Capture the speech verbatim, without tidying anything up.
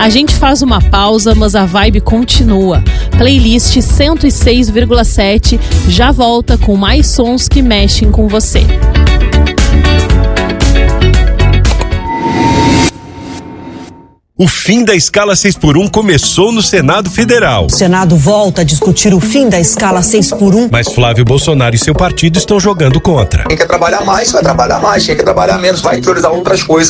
A gente faz uma pausa, mas a vibe continua. Playlist cento e seis vírgula sete já volta com mais sons que mexem com você. O fim da escala seis por um começou no Senado Federal. O Senado volta a discutir o fim da escala seis por um. Mas Flávio Bolsonaro e seu partido estão jogando contra. Quem quer trabalhar mais, vai trabalhar mais. Quem quer trabalhar menos, vai priorizar outras coisas.